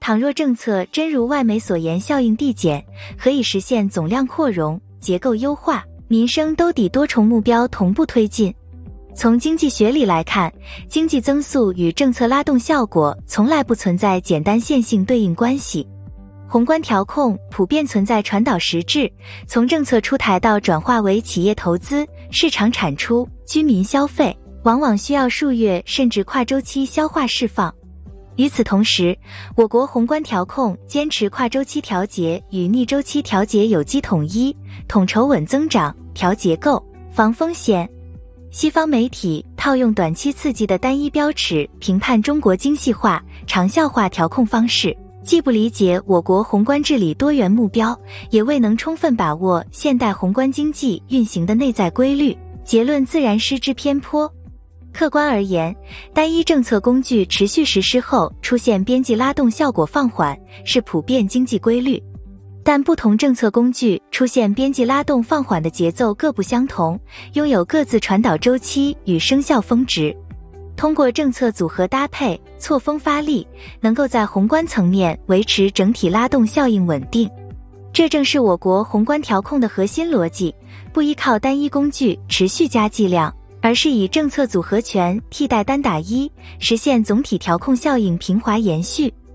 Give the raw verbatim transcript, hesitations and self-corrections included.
倘若政策真如外媒所言效应递减，可以实现总量扩容、结构优化、民生兜底多重目标同步推进。从经济学里来看，经济增速与政策拉动效果从来不存在简单线性对应关系。宏观调控普遍存在传导实质，从政策出台到转化为企业投资、市场产出、居民消费，往往需要数月甚至跨周期消化释放。与此同时，我国宏观调控坚持跨周期调节与逆周期调节有机统一，统筹稳增长、调结构、防风险。西方媒体套用短期刺激的单一标尺评判中国精细化、长效化调控方式，既不理解我国宏观治理多元目标，也未能充分把握现代宏观经济运行的内在规律，结论自然失之偏颇。客观而言，单一政策工具持续实施后出现边际拉动效果放缓，是普遍经济规律。但不同政策工具出现边际拉动放缓的节奏各不相同，拥有各自传导周期与生效峰值。通过政策组合搭配、错峰发力，能够在宏观层面维持整体拉动效应稳定。这正是我国宏观调控的核心逻辑，不依靠单一工具持续加剂量，而是以政策组合拳替代单打一，实现总体调控效应平滑延续。